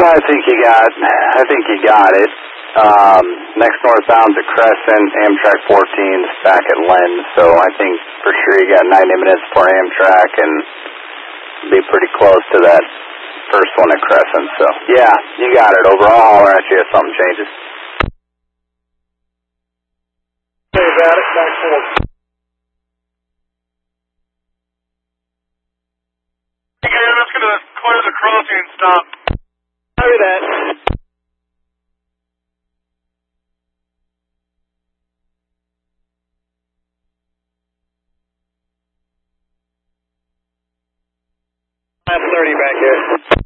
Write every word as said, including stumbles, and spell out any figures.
I think you got, I think you got it. Um, next northbound's at Crescent, Amtrak fourteen's back at Lynn, so I think for sure you got ninety minutes for Amtrak and be pretty close to that first one at Crescent, so yeah, you got it. Overall, holler at you if something changes. Hey, about it, back forward. Okay, I'm just going to clear the crossing and stop. Copy that. five thirty back here.